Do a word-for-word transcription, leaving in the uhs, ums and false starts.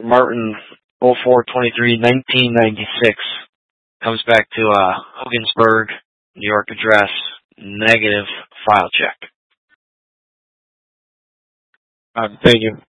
Martin oh four twenty-three nineteen ninety-six. Comes back to uh, Hogansburg, New York address, negative file check. Uh, thank you.